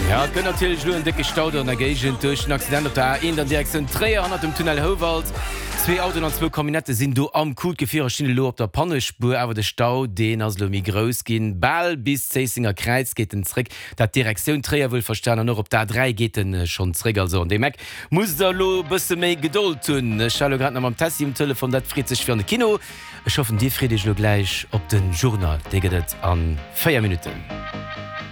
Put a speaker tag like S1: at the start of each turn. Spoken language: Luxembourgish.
S1: Ja, gënn natürlich lo en dicke Stau an der Gegent durch den Accident op der in der Direktion 300 dem Tunnel Howald. 2 Autos an 2 Kabinette sind du am gut gefierer Schiene lo op der Pannespur, awer de Stau den as lo mi groß gin. Ball bis Zeisinger Kreuz geht den Trick. Dat Direktion 3 will verstanden noch op der 3 geht den schon Trick also. Und dem muss der lo bësse méi Geduld tun. Schalo grad am Tessi im Telefon dat fritzig für de Kino. Ich hoffe, die friedig lo gleich op den Journal. Deget an 4 Minuten.